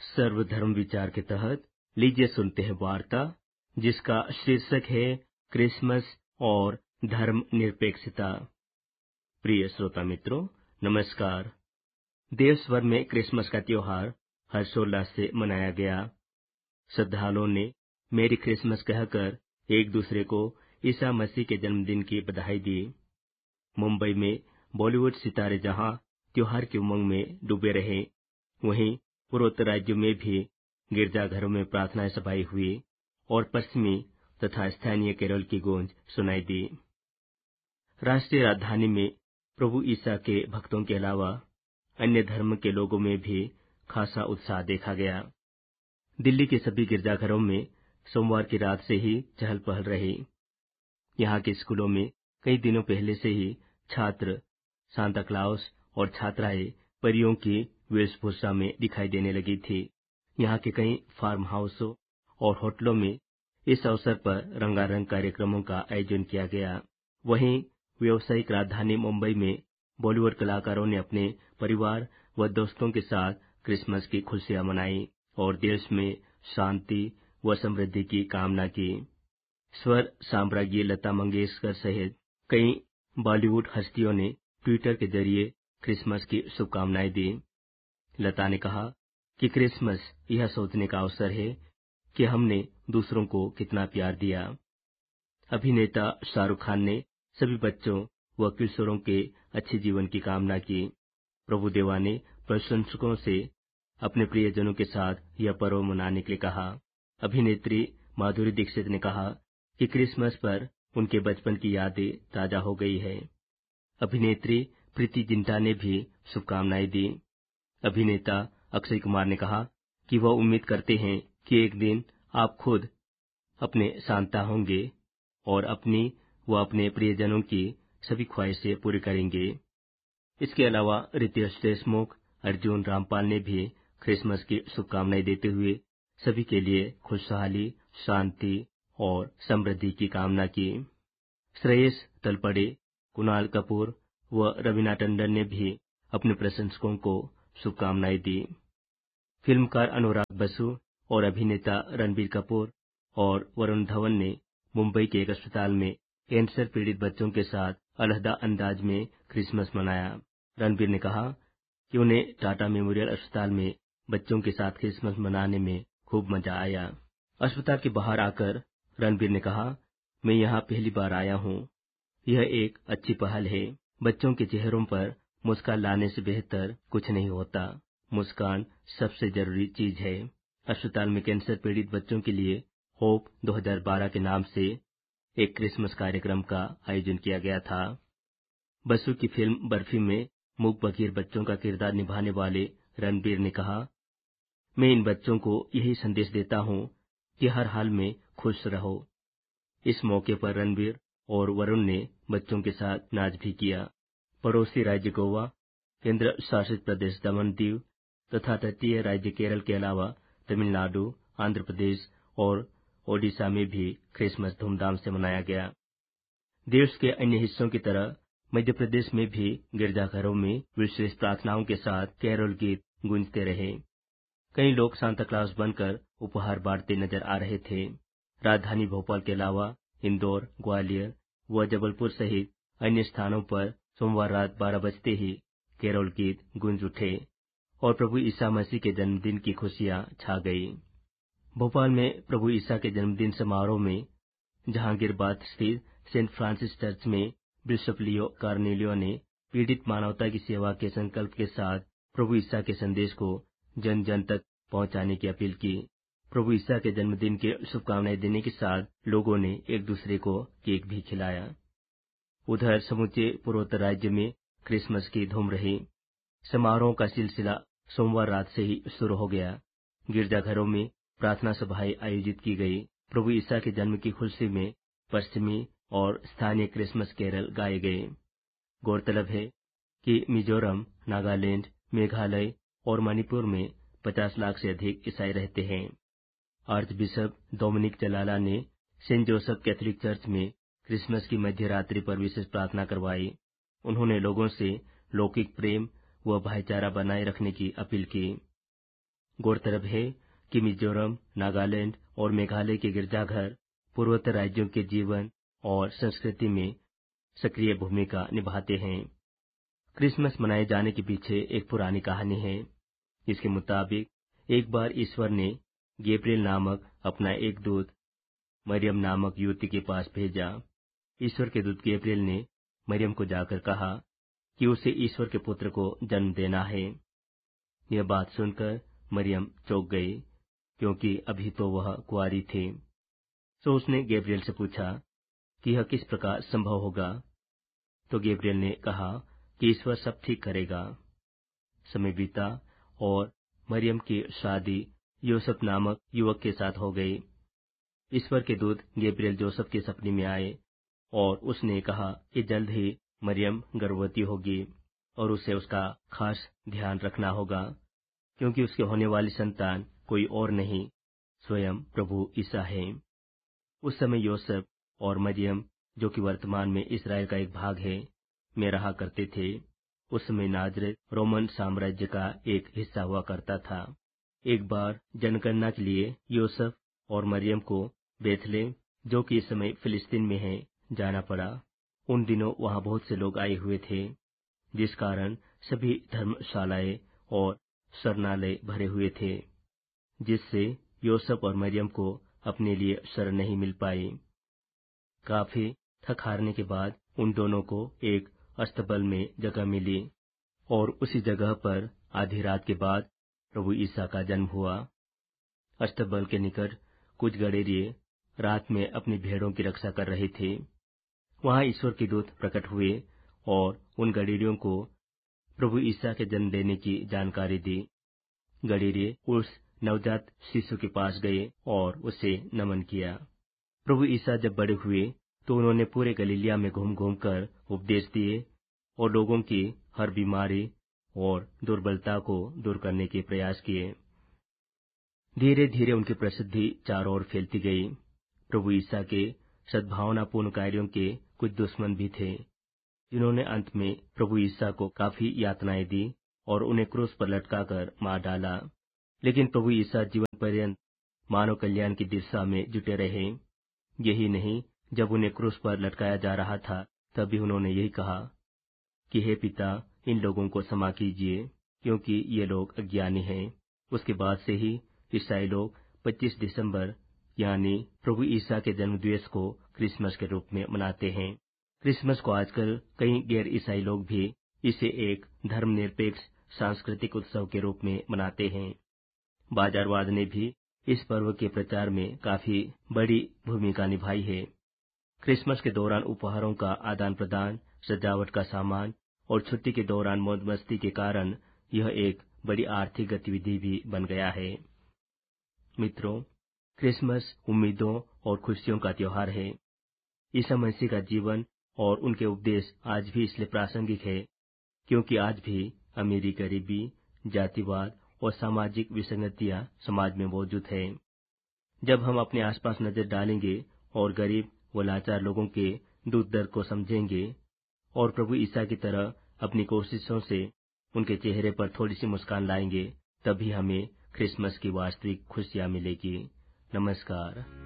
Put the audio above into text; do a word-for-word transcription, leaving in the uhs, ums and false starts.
सर्वधर्म विचार के तहत लीजिए सुनते हैं वार्ता जिसका शीर्षक है क्रिसमस और धर्म निरपेक्षता। प्रिय श्रोता मित्रों, नमस्कार। देश भर में क्रिसमस का त्योहार हर्षोल्लास से मनाया गया। श्रद्धालुओं ने मेरी क्रिसमस कहकर एक दूसरे को ईसा मसीह के जन्मदिन की बधाई दी। मुंबई में बॉलीवुड सितारे जहां त्योहार की उमंग में डूबे रहे, वहीं पूर्वोत्तर राज्यों में भी गिरजाघरों में प्रार्थना सभाएं हुई और पश्चिमी तथा स्थानीय केरल की गूंज सुनाई दी। राष्ट्रीय राजधानी में प्रभु ईसा के भक्तों के अलावा अन्य धर्म के लोगों में भी खासा उत्साह देखा गया। दिल्ली के सभी गिरजाघरों में सोमवार की रात से ही चहल पहल रही। यहाँ के स्कूलों में कई दिनों पहले से ही छात्र सांता क्लाउस और छात्राएं परियों की वेशभूषा में दिखाई देने लगी थी। यहाँ के कई फार्म हाउसों और होटलों में इस अवसर पर रंगारंग कार्यक्रमों का आयोजन किया गया। वहीं व्यावसायिक राजधानी मुंबई में बॉलीवुड कलाकारों ने अपने परिवार व दोस्तों के साथ क्रिसमस की खुशियां मनाई और देश में शांति व समृद्धि की कामना की। स्वर साम्राज्ञी लता मंगेशकर सहित कई बॉलीवुड हस्तियों ने ट्विटर के जरिए क्रिसमस की शुभकामनाएं दी। लता ने कहा कि क्रिसमस यह सोचने का अवसर है कि हमने दूसरों को कितना प्यार दिया। अभिनेता शाहरुख खान ने सभी बच्चों व किशोरों के अच्छे जीवन की कामना की। प्रभुदेवा ने प्रशंसकों से अपने प्रियजनों के साथ यह पर्व मनाने के लिए कहा। अभिनेत्री माधुरी दीक्षित ने कहा कि क्रिसमस पर उनके बचपन की यादें ताजा हो गई है। अभिनेत्री प्रीति जिंटा ने भी शुभकामनाएं दी। अभिनेता अक्षय कुमार ने कहा कि वह उम्मीद करते हैं कि एक दिन आप खुद अपने सांता होंगे और अपनी व अपने प्रियजनों की सभी ख्वाहिशें पूरी करेंगे। इसके अलावा रितेश देशमुख, अर्जुन रामपाल ने भी क्रिसमस की शुभकामनाएं देते हुए सभी के लिए खुशहाली, शांति और समृद्धि की कामना की। श्रेयस तलपड़े, कुणाल कपूर व रवीना टंडन ने भी अपने प्रशंसकों को शुभकामनाएं दी। फिल्मकार अनुराग बसु और अभिनेता रणबीर कपूर और वरुण धवन ने मुंबई के एक अस्पताल में कैंसर पीड़ित बच्चों के साथ अलहदा अंदाज में क्रिसमस मनाया। रणबीर ने कहा कि उन्हें टाटा मेमोरियल अस्पताल में बच्चों के साथ क्रिसमस मनाने में खूब मजा आया। अस्पताल के बाहर आकर रणबीर ने कहा, मैं यहाँ पहली बार आया हूँ। यह एक अच्छी पहल है। बच्चों के चेहरों पर मुस्कान लाने से बेहतर कुछ नहीं होता। मुस्कान सबसे जरूरी चीज है। अस्पताल में कैंसर पीड़ित बच्चों के लिए होप दो हज़ार बारह के नाम से एक क्रिसमस कार्यक्रम का आयोजन किया गया था। बसु की फिल्म बर्फी में मूक बधिर बच्चों का किरदार निभाने वाले रणबीर ने कहा, मैं इन बच्चों को यही संदेश देता हूँ कि हर हाल में खुश रहो। इस मौके पर रणबीर और वरुण ने बच्चों के साथ नाच भी किया। पड़ोसी राज्य गोवा, केंद्र शासित प्रदेश दमन दीव तथा तटीय राज्य केरल के अलावा तमिलनाडु, आंध्र प्रदेश और ओडिशा में भी क्रिसमस धूमधाम से मनाया गया। देश के अन्य हिस्सों की तरह मध्य प्रदेश में भी गिरजाघरों में विशेष प्रार्थनाओं के साथ कैरोल गीत गूंजते रहे। कई लोग सांता क्लॉज बनकर उपहार बांटते नजर आ रहे थे। राजधानी भोपाल के अलावा इंदौर, ग्वालियर व जबलपुर सहित अन्य स्थानों पर सोमवार रात बारह बजते ही कैरोल गीत गूंज उठे और प्रभु ईसा मसीह के जन्मदिन की खुशियां छा गई। भोपाल में प्रभु ईसा के जन्मदिन समारोह में जहांगीरबाग स्थित सेंट फ्रांसिस चर्च में बिशप लियो कार्नेलियो ने पीड़ित मानवता की सेवा के संकल्प के साथ प्रभु ईसा के संदेश को जन जन तक पहुंचाने की अपील की। प्रभु ईसा के जन्मदिन की शुभकामनाएं देने के साथ लोगों ने एक दूसरे को केक भी खिलाया। उधर समूचे पूर्वोत्तर राज्य में क्रिसमस की धूम रही। समारोह का सिलसिला सोमवार रात से ही शुरू हो गया। गिरजाघरों में प्रार्थना सभाएं आयोजित की गई। प्रभु ईसा के जन्म की खुशी में पश्चिमी और स्थानीय क्रिसमस कैरल गाए गए। गौरतलब है कि मिजोरम, नागालैंड, मेघालय और मणिपुर में पचास लाख से अधिक ईसाई रहते हैं। आर्च बिशप डोमिनिक जलाला ने सेंट जोसेफ कैथोलिक चर्च में क्रिसमस की मध्य रात्रि पर विशेष प्रार्थना करवाई। उन्होंने लोगों से लौकिक प्रेम व भाईचारा बनाए रखने की अपील की। गौरतलब है कि मिजोरम, नागालैंड और मेघालय के गिरजाघर पूर्वोत्तर राज्यों के जीवन और संस्कृति में सक्रिय भूमिका निभाते हैं। क्रिसमस मनाए जाने के पीछे एक पुरानी कहानी है। इसके मुताबिक एक बार ईश्वर ने गैब्रियल नामक अपना एक दूत मरियम नामक युवती के पास भेजा। ईश्वर के दूत गैब्रियल ने मरियम को जाकर कहा कि उसे ईश्वर के पुत्र को जन्म देना है। यह बात सुनकर मरियम चौंक गई, क्योंकि अभी तो वह कुंवारी थी। तो उसने गैब्रियल से पूछा कि यह किस प्रकार संभव होगा। तो गैब्रियल ने कहा कि ईश्वर सब ठीक करेगा। समय बीता और मरियम की शादी योसेफ नामक युवक के साथ हो गई। ईश्वर के दूत गैब्रियल जोसेफ के सपने में आए और उसने कहा कि जल्द ही मरियम गर्भवती होगी और उसे उसका खास ध्यान रखना होगा, क्योंकि उसके होने वाली संतान कोई और नहीं, स्वयं प्रभु ईसा है। उस समय योसेफ और मरियम, जो कि वर्तमान में इसराइल का एक भाग है, में रहा करते थे। उस समय नाजरेत रोमन साम्राज्य का एक हिस्सा हुआ करता था। एक बार जनगणना के लिए योसेफ और मरियम को बेथलेम, जो कि इस समय फिलिस्तीन में है, जाना पड़ा। उन दिनों वहां बहुत से लोग आए हुए थे, जिस कारण सभी धर्मशालाएं और शरणालय भरे हुए थे, जिससे योसेफ और मरियम को अपने लिए शरण नहीं मिल पाई। काफी थक हारने के बाद उन दोनों को एक अस्तबल में जगह मिली और उसी जगह पर आधी रात के बाद प्रभु ईसा का जन्म हुआ। अस्तबल के निकट कुछ गडेरिये रात में अपनी भेड़ों की रक्षा कर रहे थे। वहां ईश्वर के दूत प्रकट हुए और उन गडेरियों को प्रभु ईसा के जन्म देने की जानकारी दी। गडेरिये उस नवजात शिशु के पास गए और उसे नमन किया। प्रभु ईसा जब बड़े हुए तो उन्होंने पूरे गलीलिया में घूम घूम कर उपदेश दिए और लोगों की हर बीमारी और दुर्बलता को दूर करने के प्रयास किए। धीरे धीरे उनकी प्रसिद्धि चारों ओर फैलती गई। प्रभु ईसा के सद्भावनापूर्ण कार्यों के कुछ दुश्मन भी थे, जिन्होंने अंत में प्रभु ईसा को काफी यातनाएं दी और उन्हें क्रूस पर लटकाकर मार डाला। लेकिन प्रभु ईसा जीवन पर्यंत मानव कल्याण की दिशा में जुटे रहे। यही नहीं, जब उन्हें क्रूस पर लटकाया जा रहा था तभी उन्होंने यही कहा कि हे पिता, इन लोगों को क्षमा कीजिए, क्योंकि ये लोग अज्ञानी हैं। उसके बाद से ही ईसाई लोग पच्चीस दिसंबर यानी प्रभु ईसा के जन्म दिवस को क्रिसमस के रूप में मनाते हैं। क्रिसमस को आजकल कई गैर ईसाई लोग भी इसे एक धर्मनिरपेक्ष सांस्कृतिक उत्सव के रूप में मनाते हैं। बाजारवाद ने भी इस पर्व के प्रचार में काफी बड़ी भूमिका निभाई है। क्रिसमस के दौरान उपहारों का आदान प्रदान, सजावट का सामान और छुट्टी के दौरान मौज मस्ती के कारण यह एक बड़ी आर्थिक गतिविधि भी बन गया है। मित्रों, क्रिसमस उम्मीदों और खुशियों का त्योहार है। ईसा मसीह का जीवन और उनके उपदेश आज भी इसलिए प्रासंगिक है, क्योंकि आज भी अमीरी गरीबी, जातिवाद और सामाजिक विसंगतियां समाज में मौजूद है। जब हम अपने आसपास नजर डालेंगे और गरीब व लाचार लोगों के दुख दर्द को समझेंगे और प्रभु ईसा की तरह अपनी कोशिशों से उनके चेहरे पर थोड़ी सी मुस्कान लाएंगे, तभी हमें क्रिसमस की वास्तविक खुशियां मिलेगी। नमस्कार।